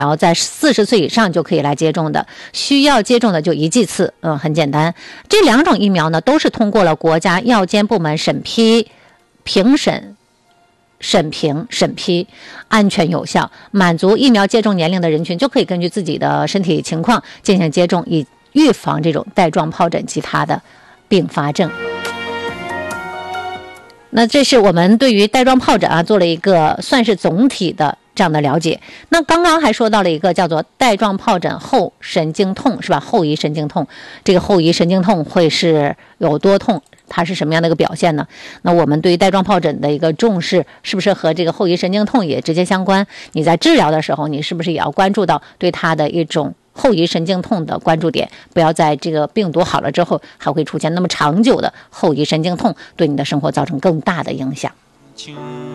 然后在40岁以上就可以来接种的，需要接种的就1剂次，很简单。这2种疫苗呢，都是通过了国家药监部门审批、评审、审批，安全有效，满足疫苗接种年龄的人群就可以根据自己的身体情况进行接种，以预防这种带状疱疹其他的并发症。那这是我们对于带状疱疹做了一个算是总体的这样的了解。那刚刚还说到了一个叫做带状疱疹后神经痛，是吧？后遗神经痛，这个后遗神经痛会是有多痛？它是什么样的一个表现呢？那我们对于带状疱疹的一个重视，是不是和这个后遗神经痛也直接相关？你在治疗的时候，你是不是也要关注到对它的一种后遗神经痛的关注点，不要在这个病毒好了之后还会出现那么长久的后遗神经痛，对你的生活造成更大的影响。